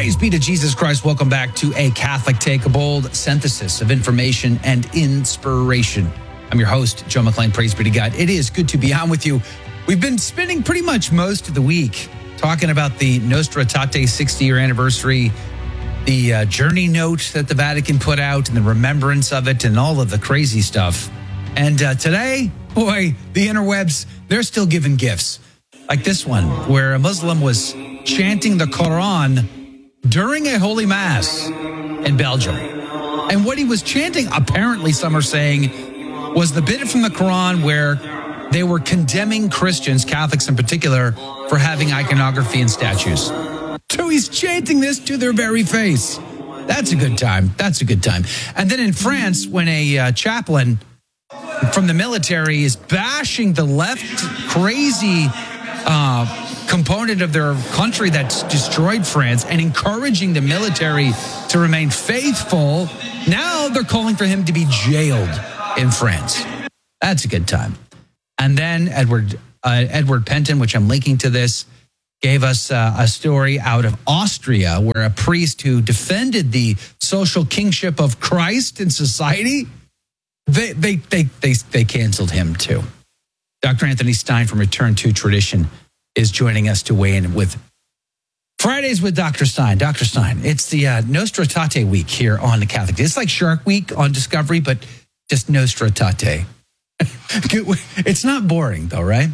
Praise be to Jesus Christ. Welcome back to A Catholic Take, a bold synthesis of information and inspiration. I'm your host, Joe McLean. Praise be to God. It is good to be on with you. We've been spending pretty much most of the week talking about the Nostra Aetate 60-year anniversary, the journey note that the Vatican put out and the remembrance of it and all of the crazy stuff. And today, boy, the interwebs, they're still giving gifts. Like this one, where a Muslim was chanting the Quran during a Holy Mass in Belgium. And what he was chanting, apparently some are saying, was the bit from the Quran where they were condemning Christians, Catholics in particular, for having iconography and statues. So he's chanting this to their very face. That's a good time. That's a good time. And then in France, when a chaplain from the military is bashing the left crazy component of their country that's destroyed France and encouraging the military to remain faithful, now they're calling for him to be jailed in France. That's a good time. And then Edward Penton, which I'm linking to this, gave us a story out of Austria where a priest who defended the social kingship of Christ in society, they canceled him too. Dr. Anthony Stein from Return to Tradition is joining us to weigh in with Fridays with Dr. Stein. Dr. Stein, it's the Nostra Aetate week here on the Catholic. It's like Shark Week on Discovery, but just Nostra Aetate. It's not boring though, right?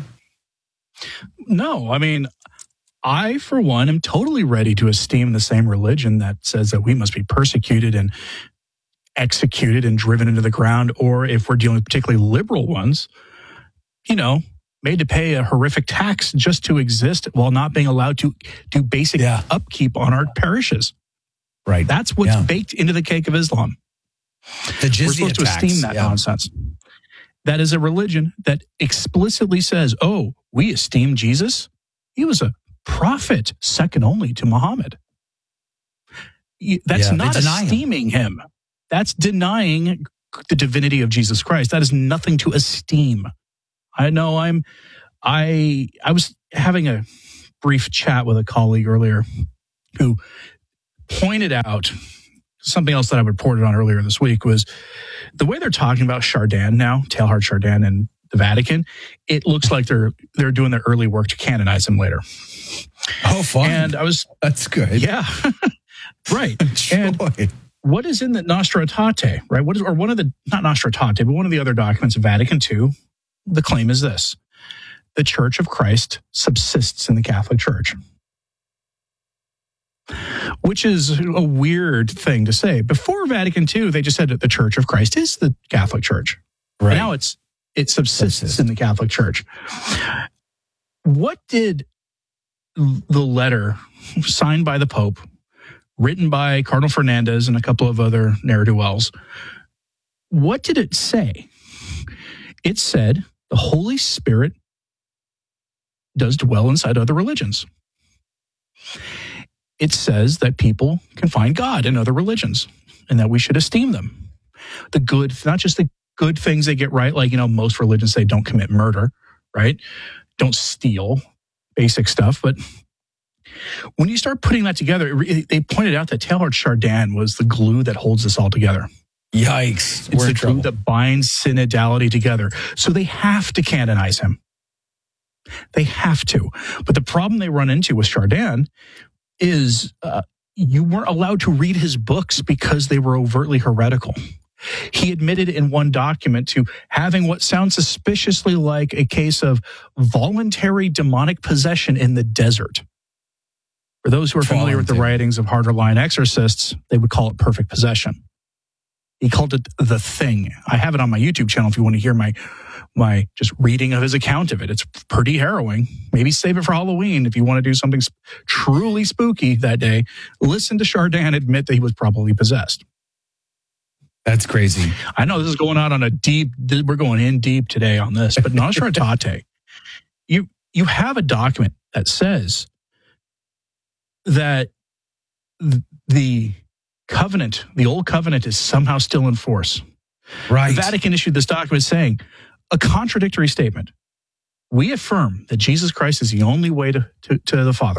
No, I mean, I, for one, am totally ready to esteem the same religion that says that we must be persecuted and executed and driven into the ground, or if we're dealing with particularly liberal ones, made to pay a horrific tax just to exist while not being allowed to do basic upkeep on our parishes. Right. That's what's baked into the cake of Islam. The jizya We're supposed to esteem that nonsense. That is a religion that explicitly says, we esteem Jesus. He was a prophet second only to Muhammad. That's not esteeming him. That's denying the divinity of Jesus Christ. That is nothing to esteem. I know I was having a brief chat with a colleague earlier who pointed out something else that I reported on earlier this week was the way they're talking about Chardin now, Teilhard Chardin and the Vatican. It looks like they're doing their early work to canonize him later. Oh, fun. And that's good. Yeah. Right. And what is in the Nostra Aetate, right? Not Nostra Aetate, but one of the other documents of Vatican II, the claim is this: the Church of Christ subsists in the Catholic Church. Which is a weird thing to say. Before Vatican II, they just said that the Church of Christ is the Catholic Church. Right. Now it subsists in the Catholic Church. What did the letter signed by the Pope, written by Cardinal Fernandez and a couple of other ne'er-do-wells, what did it say? It said the Holy Spirit does dwell inside other religions. It says that people can find God in other religions and that we should esteem them. The good, not just the good things they get right, like, most religions say don't commit murder, right? Don't steal, basic stuff. But when you start putting that together, they pointed out that Teilhard Chardin was the glue that holds this all together. Yikes. It's the glue that binds synodality together. So they have to canonize him. They have to. But the problem they run into with Chardin is you weren't allowed to read his books because they were overtly heretical. He admitted in one document to having what sounds suspiciously like a case of voluntary demonic possession in the desert. For those who are familiar with the writings of harder line exorcists, they would call it perfect possession. He called it the thing. I have it on my YouTube channel if you want to hear my just reading of his account of it. It's pretty harrowing. Maybe save it for Halloween if you want to do something truly spooky that day. Listen to Chardin admit that he was probably possessed. That's crazy. I know this is going out on we're going in deep today on this, but Nostra Aetate, you have a document that says that the covenant, the old covenant, is somehow still in force. Right. The Vatican issued this document saying a contradictory statement. We affirm that Jesus Christ is the only way to the Father.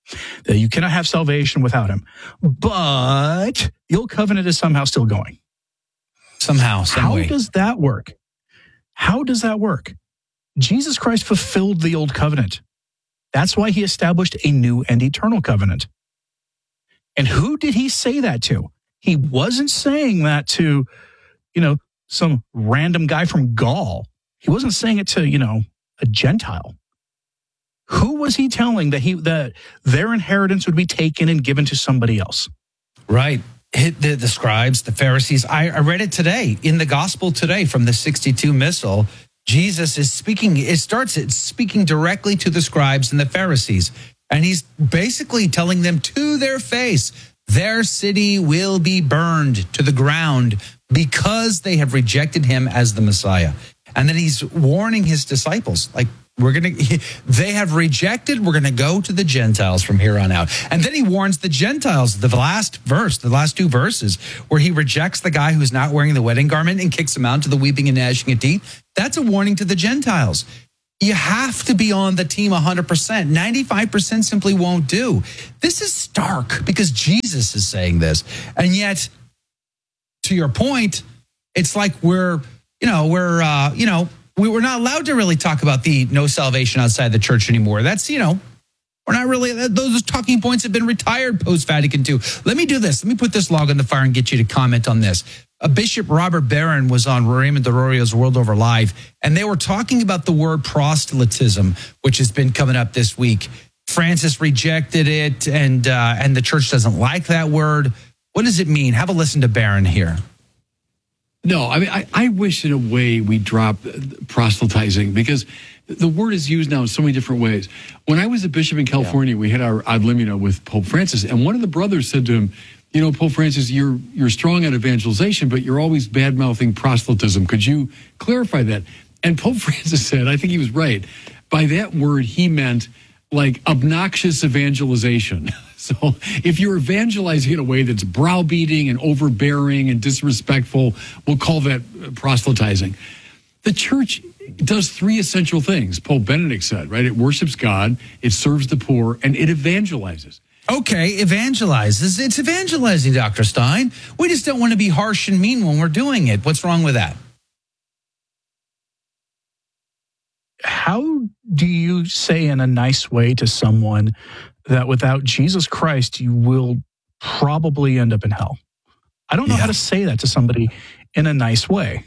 That you cannot have salvation without him. But the old covenant is somehow still going. Somehow, some way. How does that work? How does that work? Jesus Christ fulfilled the old covenant. That's why he established a new and eternal covenant. And who did he say that to? He wasn't saying that to, some random guy from Gaul. He wasn't saying it to, a Gentile. Who was he telling that their inheritance would be taken and given to somebody else? Right. The scribes, the Pharisees. I read it today in the gospel today from the 62 Missal. Jesus is speaking. It starts speaking directly to the scribes and the Pharisees. And he's basically telling them to their face, their city will be burned to the ground because they have rejected him as the Messiah. And then he's warning his disciples, like, they have rejected, we're going to go to the Gentiles from here on out. And then he warns the Gentiles, the last two verses, where he rejects the guy who's not wearing the wedding garment and kicks him out to the weeping and gnashing of teeth. That's a warning to the Gentiles. You have to be on the team 100%. 95% simply won't do. This is stark because Jesus is saying this. And yet, to your point, it's like we're not allowed to really talk about the no salvation outside the church anymore. That's, we're not really, those talking points have been retired post-Vatican II. Let me do this. Let me put this log on the fire and get you to comment on this. Bishop Robert Barron was on Raymond DeRorio's World Over Live, and they were talking about the word proselytism, which has been coming up this week. Francis rejected it, and the church doesn't like that word. What does it mean? Have a listen to Barron here. No, I mean, I wish in a way we drop proselytizing because the word is used now in so many different ways. When I was a bishop in California, we had our ad limina with Pope Francis, and one of the brothers said to him, Pope Francis, you're strong on evangelization, but you're always bad-mouthing proselytism. Could you clarify that? And Pope Francis said, I think he was right, by that word he meant like obnoxious evangelization. So if you're evangelizing in a way that's browbeating and overbearing and disrespectful, we'll call that proselytizing. The church does three essential things, Pope Benedict said, right? It worships God, it serves the poor, and it evangelizes. Okay, evangelizes. It's evangelizing, Dr. Stein. We just don't want to be harsh and mean when we're doing it. What's wrong with that? How do you say in a nice way to someone that without Jesus Christ, you will probably end up in hell? I don't know how to say that to somebody in a nice way.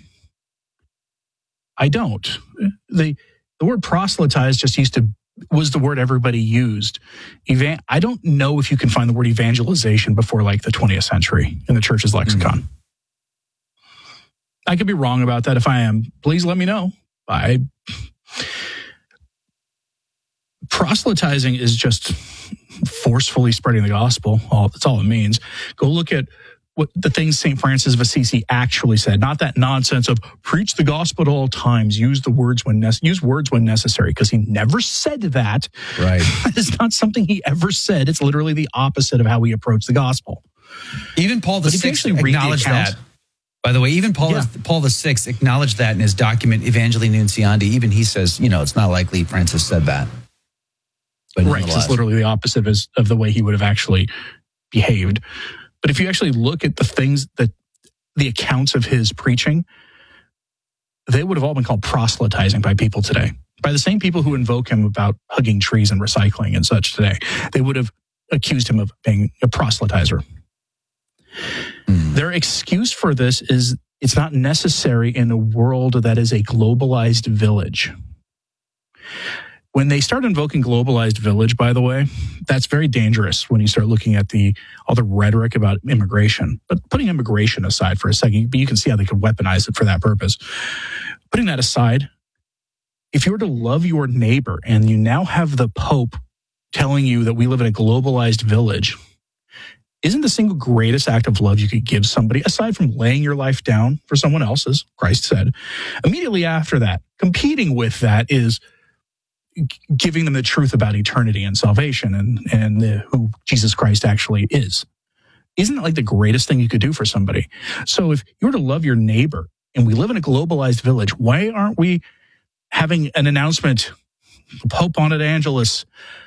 I don't. The word proselytize was the word everybody used. I don't know if you can find the word evangelization before like the 20th century in the church's lexicon. I could be wrong about that. If I am, please let me know. Proselytizing is just forcefully spreading the gospel. That's all it means. Go look at what the things St. Francis of Assisi actually said, not that nonsense of preach the gospel at all times, use words when necessary, because he never said that. Right. It's not something he ever said. It's literally the opposite of how we approach the gospel. Even Paul VI acknowledged that. By the way, even Paul VI acknowledged that in his document, Evangelii Nuntiandi. Even he says, it's not likely Francis said that. But right, it's literally the opposite of the way he would have actually behaved. But if you actually look at the things that the accounts of his preaching, they would have all been called proselytizing by people today. By the same people who invoke him about hugging trees and recycling and such today. They would have accused him of being a proselytizer. Their excuse for this is it's not necessary in a world that is a globalized village. When they start invoking globalized village, by the way, that's very dangerous when you start looking at all the rhetoric about immigration. But putting immigration aside for a second, you can see how they could weaponize it for that purpose. Putting that aside, if you were to love your neighbor and you now have the Pope telling you that we live in a globalized village, isn't the single greatest act of love you could give somebody, aside from laying your life down for someone else, as Christ said, immediately after that, competing with that is giving them the truth about eternity and salvation and who Jesus Christ actually is. Isn't that like the greatest thing you could do for somebody? So if you were to love your neighbor and we live in a globalized village, why aren't we having an announcement, Pope Bonavangelus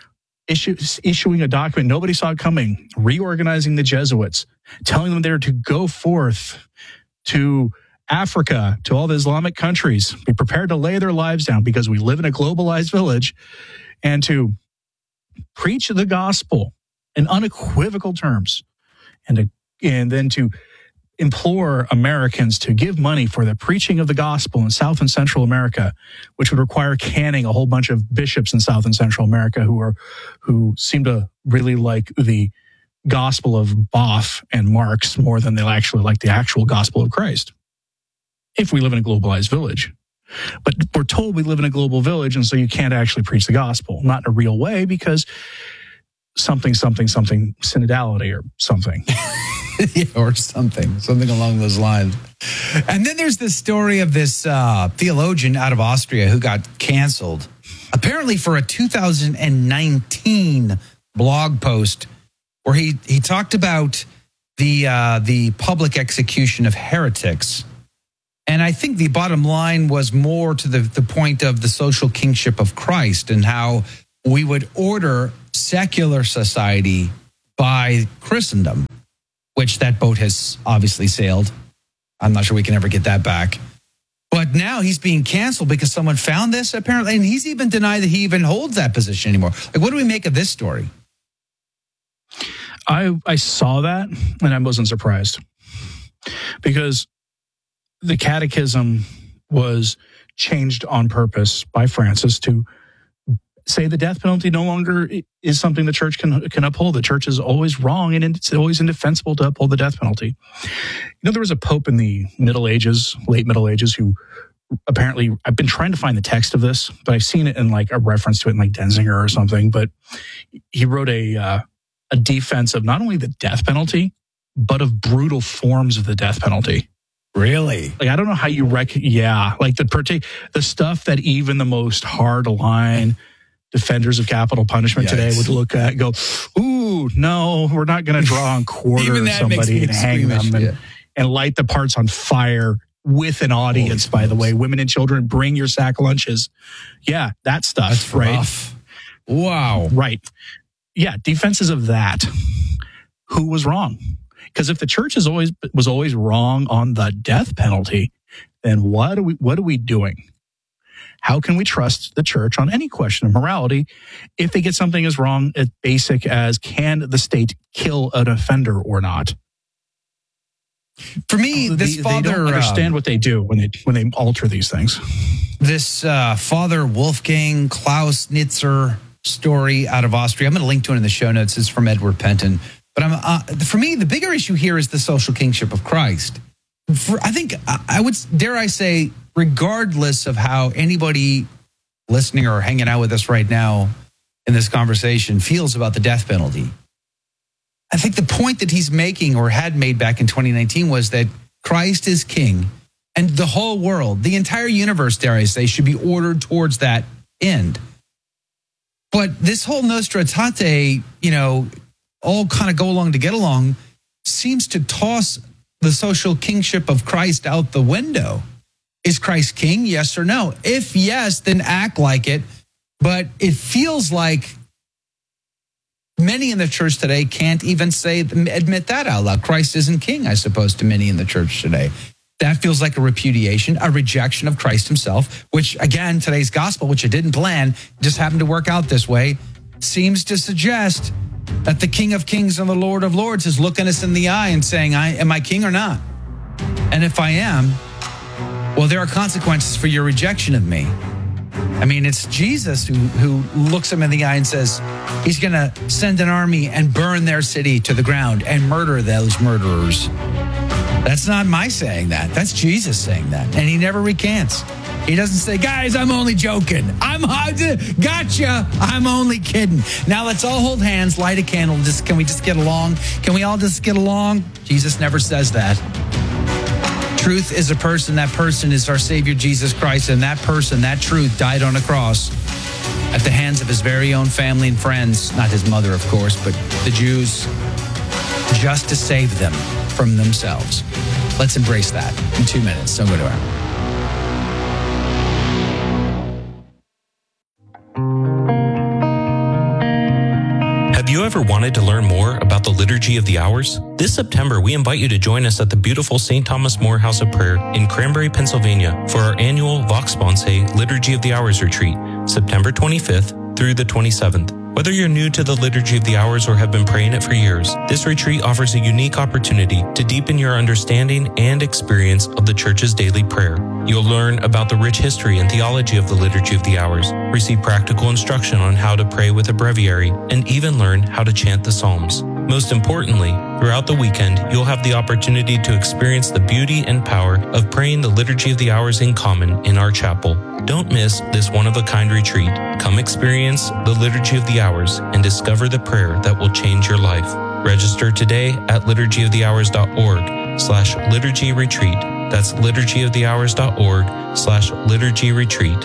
issuing a document, nobody saw it coming, reorganizing the Jesuits, telling them they're to go forth to Africa, to all the Islamic countries, be prepared to lay their lives down because we live in a globalized village, and to preach the gospel in unequivocal terms, and then to implore Americans to give money for the preaching of the gospel in South and Central America, which would require canning a whole bunch of bishops in South and Central America who seem to really like the gospel of Boff and Marx more than they'll actually like the actual gospel of Christ. If we live in a globalized village. But we're told we live in a global village, and so you can't actually preach the gospel, not in a real way, because something, synodality or something. Yeah, or something along those lines. And then there's this story of this theologian out of Austria who got canceled, apparently for a 2019 blog post where he talked about the public execution of heretics. And I think the bottom line was more to the point of the social kingship of Christ and how we would order secular society by Christendom, which that boat has obviously sailed. I'm not sure we can ever get that back. But now he's being canceled because someone found this, apparently, and he's even denied that he even holds that position anymore. Like, what do we make of this story? I saw that, and I wasn't surprised. Because the catechism was changed on purpose by Francis to say the death penalty no longer is something the church can uphold. The church is always wrong, and it's always indefensible to uphold the death penalty. You know, there was a pope in the Middle Ages, late Middle Ages, who apparently, I've been trying to find the text of this, but I've seen it in like a reference to it in like Denzinger or something, but he wrote a defense of not only the death penalty, but of brutal forms of the death penalty. Really? Like, I don't know how you like the stuff that even the most hard-line defenders of capital punishment today would look at and go, ooh, no, we're not going to draw and quarter somebody and hang them and light the parts on fire with an audience, by the way. Women and children, bring your sack lunches. Yeah, that stuff. That's right? Rough. Wow. Right. Yeah, defenses of that. Who was wrong? Because if the church was always wrong on the death penalty, then what are we doing? How can we trust the church on any question of morality if they get something as wrong as basic as can the state kill an offender or not? For me, this father, they don't understand what they do when they alter these things. This Father Wolfgang Klaus Nitzer story out of Austria. I'm going to link to it in the show notes. It's from Edward Penton. But for me, the bigger issue here is the social kingship of Christ. I think I would dare I say, regardless of how anybody listening or hanging out with us right now in this conversation feels about the death penalty, I think the point that he's making or had made back in 2019 was that Christ is king and the whole world, the entire universe, dare I say, should be ordered towards that end. But this whole Nostra Aetate, all kind of go along to get along, seems to toss the social kingship of Christ out the window. Is Christ king? Yes or no? If yes, then act like it. But it feels like many in the church today can't even admit that out loud. Christ isn't king, I suppose, to many in the church today. That feels like a repudiation, a rejection of Christ himself, which, again, today's gospel, which I didn't plan, just happened to work out this way, seems to suggest that the King of Kings and the Lord of Lords is looking us in the eye and saying, am I king or not? And if I am, well, there are consequences for your rejection of me. I mean, it's Jesus who looks him in the eye and says he's going to send an army and burn their city to the ground and murder those murderers. That's not my saying that. That's Jesus saying that. And he never recants. He doesn't say, guys, I'm only joking. Gotcha. I'm only kidding. Now let's all hold hands, light a candle. Can we just get along? Can we all just get along? Jesus never says that. Truth is a person. That person is our Savior, Jesus Christ. And that person, that truth, died on a cross at the hands of his very own family and friends. Not his mother, of course, but the Jews, just to save them from themselves. Let's embrace that in 2 minutes. Don't go to our... ever wanted to learn more about the Liturgy of the Hours? This September, we invite you to join us at the beautiful St. Thomas More House of Prayer in Cranberry, Pennsylvania for our annual Vox Sponsae Liturgy of the Hours retreat, September 25th through the 27th. Whether you're new to the Liturgy of the Hours or have been praying it for years, this retreat offers a unique opportunity to deepen your understanding and experience of the Church's daily prayer. You'll learn about the rich history and theology of the Liturgy of the Hours, receive practical instruction on how to pray with a breviary, and even learn how to chant the Psalms. Most importantly, throughout the weekend, you'll have the opportunity to experience the beauty and power of praying the Liturgy of the Hours in common in our chapel. Don't miss this one-of-a-kind retreat. Come experience the Liturgy of the Hours and discover the prayer that will change your life. Register today at liturgyofthehours.org/liturgy retreat. That's liturgyofthehours.org/liturgy retreat.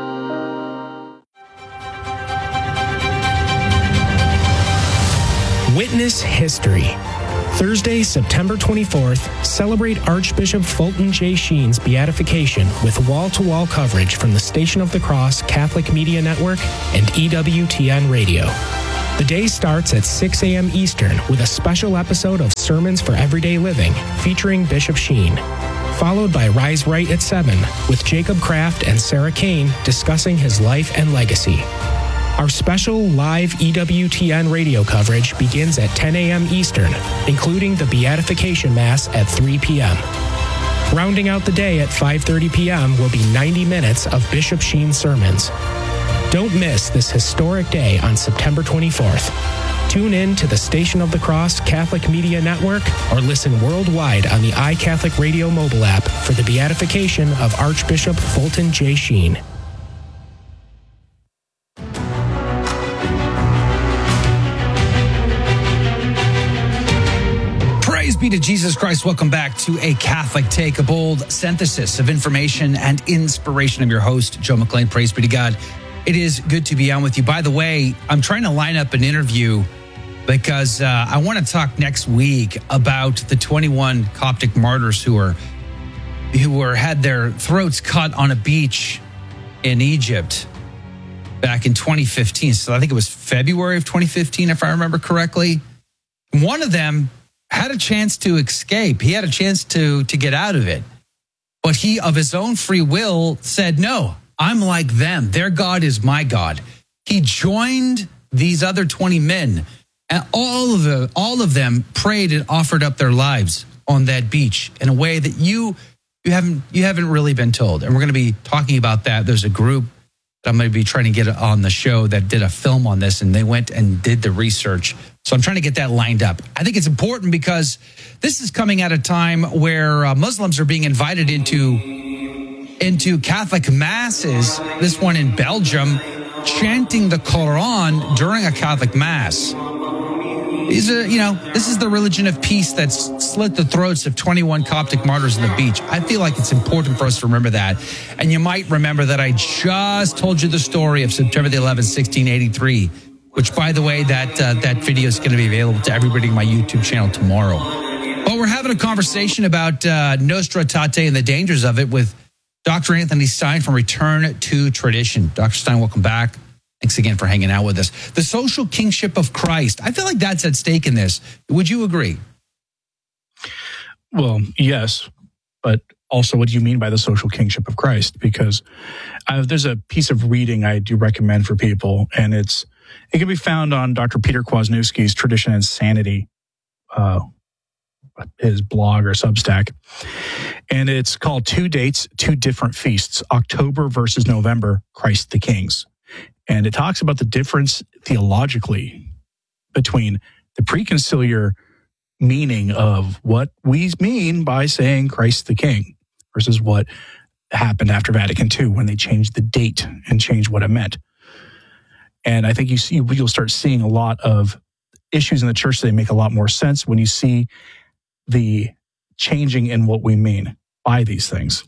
Witness history. Thursday, September 24th, celebrate Archbishop Fulton J. Sheen's beatification with wall-to-wall coverage from the Station of the Cross Catholic Media Network and EWTN Radio. The day starts at 6 a.m. Eastern with a special episode of Sermons for Everyday Living featuring Bishop Sheen, followed by Rise Right at 7 with Jacob Kraft and Sarah Kane discussing his life and legacy. Our special live EWTN radio coverage begins at 10 a.m. Eastern, including the Beatification Mass at 3 p.m. Rounding out the day at 5:30 p.m. will be 90 minutes of Bishop Sheen sermons. Don't miss this historic day on September 24th. Tune in to the Station of the Cross Catholic Media Network or listen worldwide on the iCatholic Radio mobile app for the beatification of Archbishop Fulton J. Sheen. Praise be to Jesus Christ. Welcome back to A Catholic Take, a bold synthesis of information and inspiration. I'm your host, Joe McLean. Praise be to God. It is good to be on with you. By the way, I'm trying to line up an interview because I want to talk next week about the 21 Coptic martyrs who had their throats cut on a beach in Egypt back in 2015. So I think it was February of 2015, if I remember correctly. One of them had a chance to escape. He had a chance to get out of it. But he, of his own free will, said, no, I'm like them. Their God is my God. He joined these other 20 men, and all of them prayed and offered up their lives on that beach in a way that you haven't really been told. And we're going to be talking about that. There's a group that I'm going to be trying to get on the show that did a film on this, and they went and did the research. So I'm trying to get that lined up. I think it's important because this is coming at a time where Muslims are being invited into Catholic masses, this one in Belgium, chanting the Quran during a Catholic mass. This is the religion of peace that's slit the throats of 21 Coptic martyrs on the beach. I feel like it's important for us to remember that. And you might remember that I just told you the story of September the 11th, 1683, which, by the way, that video is going to be available to everybody on my YouTube channel tomorrow. But we're having a conversation about Nostra Aetate and the dangers of it with Dr. Anthony Stein from Return to Tradition. Dr. Stein, welcome back. Thanks again for hanging out with us. The social kingship of Christ. I feel like that's at stake in this. Would you agree? Well, yes, but also what do you mean by the social kingship of Christ? Because there's a piece of reading I do recommend for people, and it can be found on Dr. Peter Kwasniewski's Tradition and Sanity, his blog or Substack. And it's called Two Dates, Two Different Feasts, October versus November, Christ the Kings. And it talks about the difference theologically between the preconciliar meaning of what we mean by saying Christ the King versus what happened after Vatican II when they changed the date and changed what it meant. And I think you'll start seeing a lot of issues in the church that make a lot more sense when you see the changing in what we mean by these things.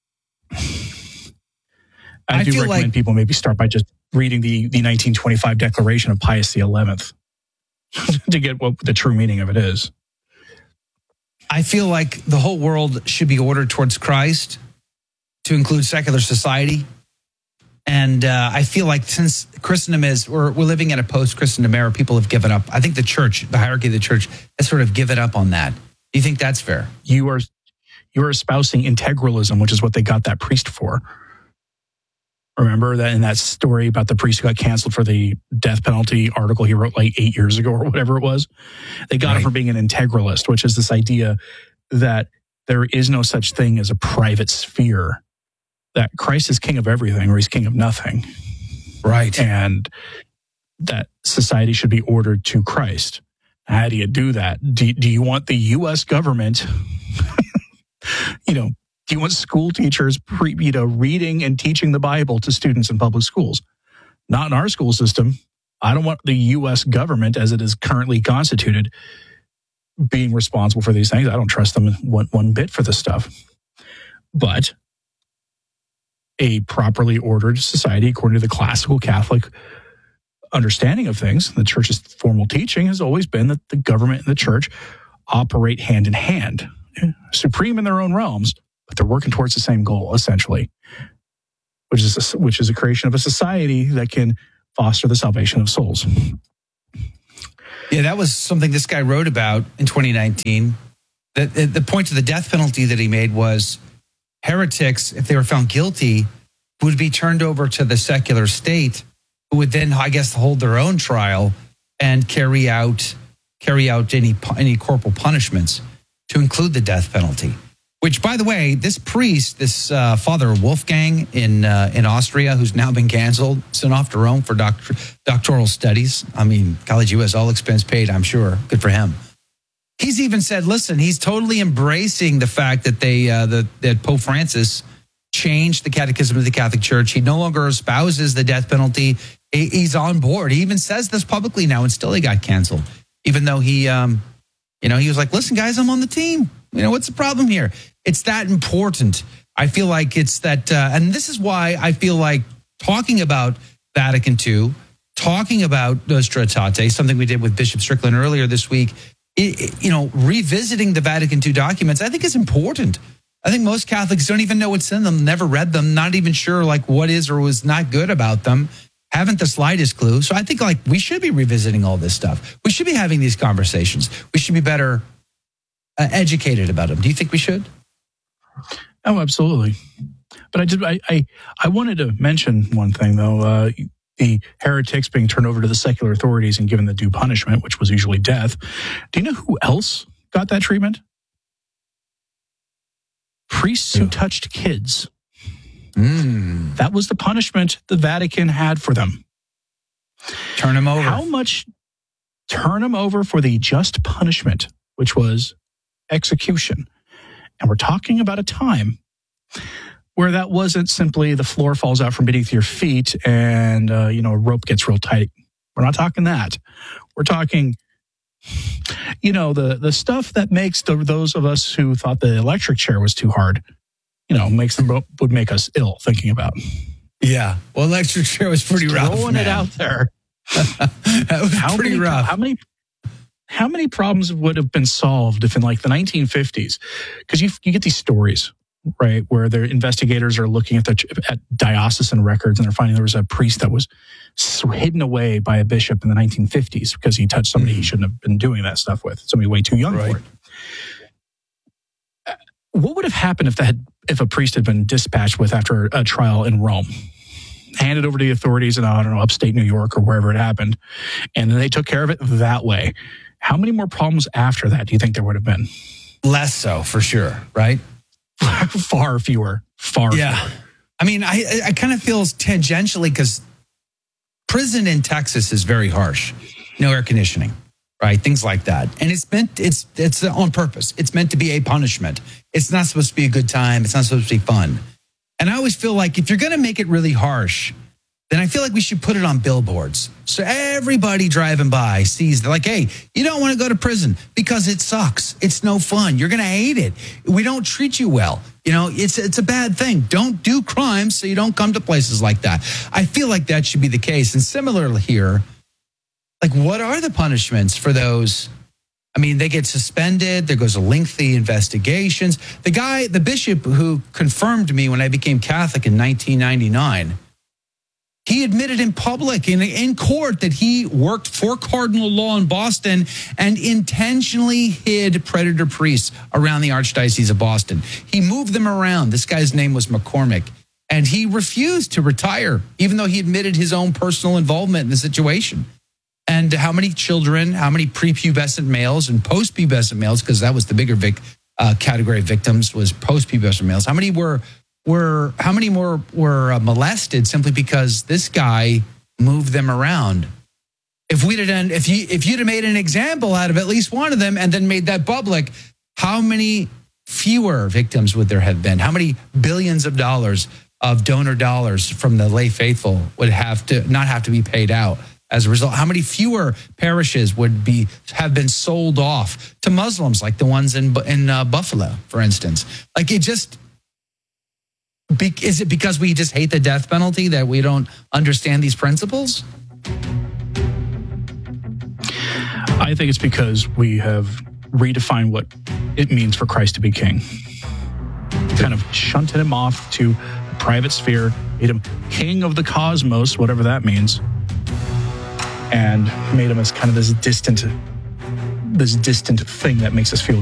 I do recommend people maybe start by just reading the 1925 Declaration of Pius XI to get what the true meaning of it is. I feel like the whole world should be ordered towards Christ to include secular society. And I feel like since Christendom we're living in a post-Christendom era, people have given up. I think the church, the hierarchy of the church, has sort of given up on that. Do you think that's fair? You're espousing integralism, which is what they got that priest for. Remember that in that story about the priest who got canceled for the death penalty article he wrote like 8 years ago or whatever it was? They got him for being an integralist, which is this idea that there is no such thing as a private sphere, that Christ is king of everything or he's king of nothing. Right. And that society should be ordered to Christ. How do you do that? Do you want the U.S. government, do you want school teachers, reading and teaching the Bible to students in public schools? Not in our school system. I don't want the U.S. government, as it is currently constituted, being responsible for these things. I don't trust them one bit for this stuff. But a properly ordered society, according to the classical Catholic understanding of things, the church's formal teaching has always been that the government and the church operate hand in hand, supreme in their own realms, but they're working towards the same goal, essentially, which is a creation of a society that can foster the salvation of souls. Yeah, that was something this guy wrote about in 2019. The point of the death penalty that he made was heretics, if they were found guilty, would be turned over to the secular state, who would then, I guess, hold their own trial and carry out any corporal punishments, to include the death penalty. Which, by the way, this priest, this Father Wolfgang in Austria, who's now been canceled, sent off to Rome for doctoral studies. I mean, College US, all expense paid, I'm sure. Good for him. He's even said, listen, he's totally embracing the fact that that Pope Francis changed the catechism of the Catholic Church. He no longer espouses the death penalty. He's on board. He even says this publicly now, and still he got canceled. Even though he was like, listen, guys, I'm on the team. What's the problem here? It's that important. I feel like it's that, and this is why I feel like talking about Vatican II, talking about Nostra Aetate, something we did with Bishop Strickland earlier this week, revisiting the Vatican II documents, I think is important. I think most Catholics don't even know what's in them, never read them, not even sure like what is or was not good about them, haven't the slightest clue. So I think like we should be revisiting all this stuff. We should be having these conversations. We should be better educated about them. Do you think we should? Oh, absolutely. But I wanted to mention one thing, though. The heretics being turned over to the secular authorities and given the due punishment, which was usually death. Do you know who else got that treatment? Priests who touched kids. That was the punishment the Vatican had for them. Turn them over. How much? Turn them over for the just punishment, which was execution. And we're talking about a time where that wasn't simply the floor falls out from beneath your feet and, a rope gets real tight. We're not talking that. We're talking, the stuff that makes those of us who thought the electric chair was too hard, would make us ill thinking about. Yeah. Well, electric chair was pretty rough. Throwing it out there. That was pretty rough. How many problems would have been solved if in like the 1950s, because you get these stories, right, where the investigators are looking at diocesan records and they're finding there was a priest that was hidden away by a bishop in the 1950s because he touched somebody he shouldn't have been doing that stuff with, somebody way too young for it. What would have happened if a priest had been dispatched with after a trial in Rome, handed over to the authorities in, upstate New York or wherever it happened, and then they took care of it that way? How many more problems after that do you think there would have been? Less so, for sure, right? Far fewer. Far fewer. I mean, I kind of feel tangentially because prison in Texas is very harsh. No air conditioning, right? Things like that. And it's on purpose. It's meant to be a punishment. It's not supposed to be a good time. It's not supposed to be fun. And I always feel like if you're going to make it really harsh, then I feel like we should put it on billboards. So everybody driving by sees, they're like, hey, you don't want to go to prison because it sucks. It's no fun. You're going to hate it. We don't treat you well. It's a bad thing. Don't do crimes so you don't come to places like that. I feel like that should be the case. And similarly here, like what are the punishments for those? I mean, they get suspended. There goes a lengthy investigations. The bishop who confirmed me when I became Catholic in 1999, He admitted in public, in court, that he worked for Cardinal Law in Boston and intentionally hid predator priests around the Archdiocese of Boston. He moved them around. This guy's name was McCormick, and he refused to retire, even though he admitted his own personal involvement in the situation. And how many children, how many prepubescent males and postpubescent males, because that was the bigger category of victims, was postpubescent males. How many more were molested simply because this guy moved them around? If you'd have made an example out of at least one of them and then made that public, how many fewer victims would there have been? How many billions of dollars of donor dollars from the lay faithful would not have to be paid out as a result? How many fewer parishes would have been sold off to Muslims, like the ones in Buffalo, for instance? Like, it just... Is it because we just hate the death penalty that we don't understand these principles? I think it's because we have redefined what it means for Christ to be king. Kind of shunted him off to the private sphere, made him king of the cosmos, whatever that means, and made him as kind of this distant thing that makes us feel